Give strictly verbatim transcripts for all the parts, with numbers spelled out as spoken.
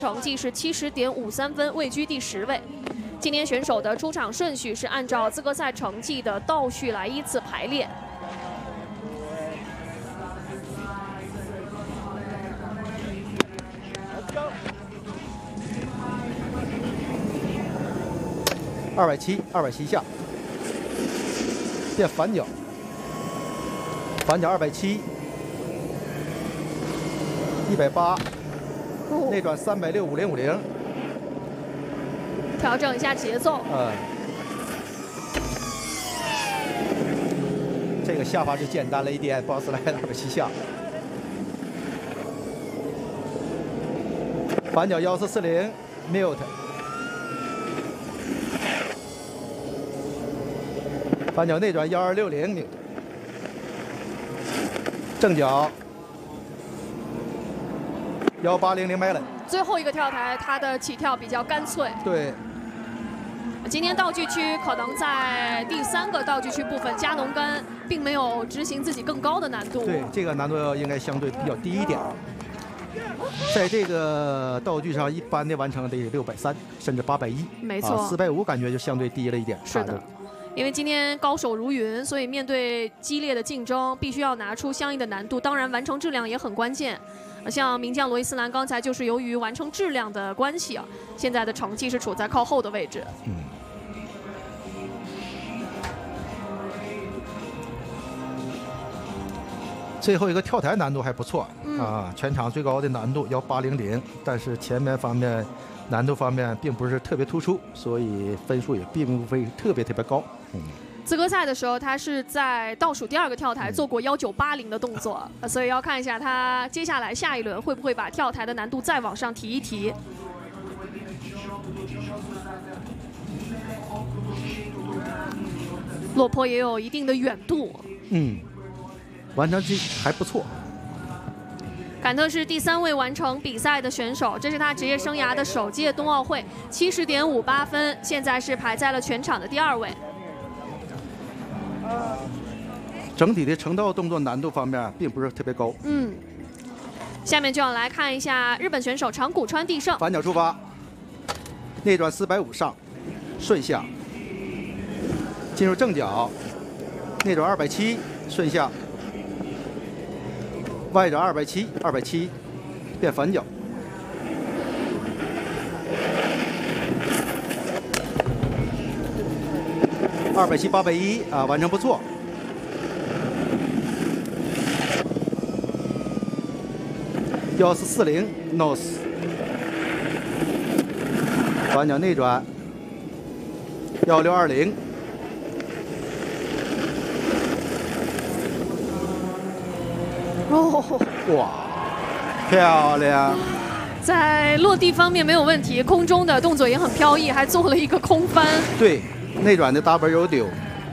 成绩是七十点五三分，位居第十位。今年选手的出场顺序是按照资格赛成绩的倒序来依次排列。 二百七，二百七下，变反脚，反脚二百七，一百八。 内转三百六五零五零， 调整一下节奏。 嗯，这个下法就简单了一点，boss来二百七下，反脚幺四四零 mute， 反脚内转幺二六零 mute， 正脚。 幺八零零 melon， 最后一个跳台，它的起跳比较干脆。 对。 今天道具区可能在第三个道具区部分，加农杆并没有执行自己更高的难度。 对，这个难度应该相对比较低一点。在这个道具上，一般的完成得六百三，甚至八百一。 没错， 四百五感觉就相对低了一点。 是的。 因为今天高手如云，所以面对激烈的竞争，必须要拿出相应的难度。当然，完成质量也很关键。像名将罗伊斯兰刚才就是由于完成质量的关系啊，现在的成绩是处在靠后的位置。 嗯。最后一个跳台难度还不错、嗯、啊，全场最高的难度幺八零零，但是前面方面。 难度方面并不是特别突出，所以分数也并不会特别特别高。嗯， 资格赛的时候，他是在倒数第二个跳台做过幺九八零的动作，嗯、所以要看一下他接下来下一轮会不会把跳台的难度再往上提一提。落坡也有一定的远度。 嗯，完成绩还不错。 坎特是第三位完成比赛的选手，这是他职业生涯的首届冬奥会，七十点五八分，现在是排在了全场的第二位。 整体的成道动作难度方面并不是特别高。 嗯，下面就要来看一下日本选手长谷川地胜， 反脚出发，内转四百五上，顺下，进入正脚，内转二百七，顺下。 外转二百七，二百七，变反脚，二百七八百一啊，完成不错。幺四四零 nose， 反脚内转幺六二零。 哦， 哇，漂亮！ 在落地方面没有问题，空中的动作也很飘逸，还做了一个空翻。 对，内转的 W 丢。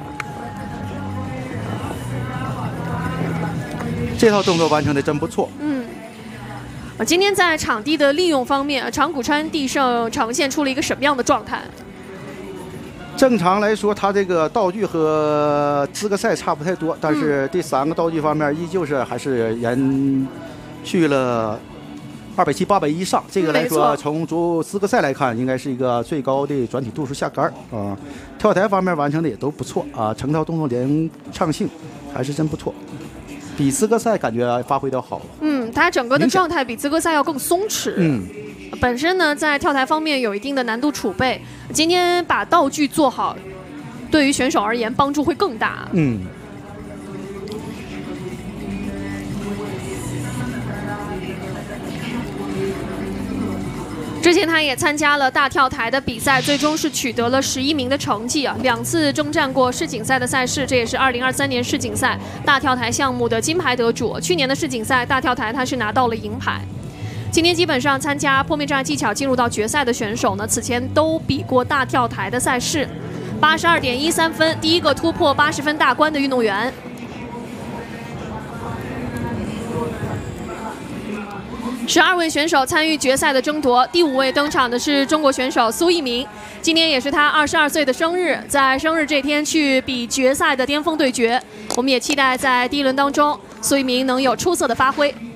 这套动作完成的真不错。 嗯，今天在场地的利用方面，长谷川地胜呈现出了一个什么样的状态？ 正常来说，它这个道具和资格赛差不太多，但是第三个道具方面依旧是还是延续了二百七、八百一上。这个来说，从主资格赛来看，应该是一个最高的转体度数下杆啊。跳台方面完成的也都不错啊，成套动作连畅性还是真不错，比资格赛感觉发挥的好。 嗯，他整个的状态比资格赛要更松弛。嗯。 本身呢，在跳台方面有一定的难度储备，今天把道具做好，对于选手而言帮助会更大。 嗯。 之前他也参加了大跳台的比赛，最终是取得了十一名的成绩啊，两次征战过世锦赛的赛事，这也是二零二三年世锦赛大跳台项目的金牌得主。去年的世锦赛大跳台他是拿到了银牌。 今天基本上参加坡面站技巧进入到决赛的选手呢，此前都比过大跳台的赛事，八十二点一三分，第一个突破八十分大关的运动员。十二位选手参与决赛的争夺，第五位登场的是中国选手苏翊鸣，今天也是他二十二岁的生日，在生日这天去比决赛的巅峰对决，我们也期待在第一轮当中苏翊鸣能有出色的发挥。